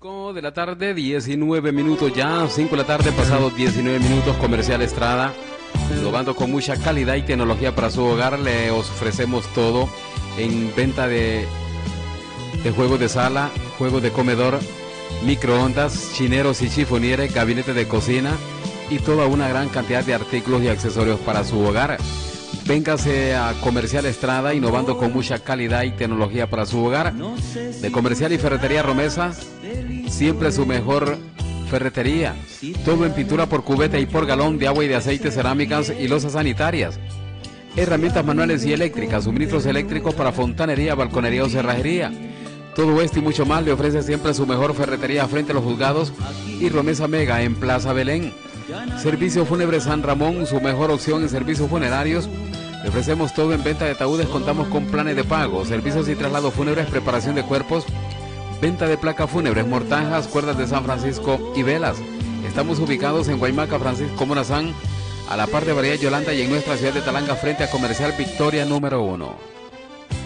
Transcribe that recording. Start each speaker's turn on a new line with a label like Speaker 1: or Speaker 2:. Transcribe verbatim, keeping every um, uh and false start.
Speaker 1: cinco de la tarde, diecinueve minutos ya, cinco de la tarde, pasados diecinueve minutos, Comercial Estrada, innovando con mucha calidad y tecnología para su hogar. Le ofrecemos todo en venta de, de juegos de sala, juegos de comedor, microondas, chineros y chifonieres, gabinete de cocina y toda una gran cantidad de artículos y accesorios para su hogar. Véngase a Comercial Estrada, innovando con mucha calidad y tecnología para su hogar. De Comercial y Ferretería Romesa, siempre su mejor ferretería. Todo en pintura por cubeta y por galón de agua y de aceite, cerámicas y losas sanitarias. Herramientas manuales y eléctricas, suministros eléctricos para fontanería, balconería o cerrajería. Todo esto y mucho más le ofrece siempre su mejor ferretería frente a los juzgados y Romesa Mega en Plaza Belén. Servicio Fúnebre San Ramón, su mejor opción en servicios funerarios. Le ofrecemos todo en venta de ataúdes, contamos con planes de pago, servicios y traslados fúnebres, preparación de cuerpos, venta de placas fúnebres, mortajas, cuerdas de San Francisco y velas. Estamos ubicados en Guaymaca, Francisco Morazán, a la par de María Yolanda y en nuestra ciudad de Talanga frente a Comercial Victoria número uno.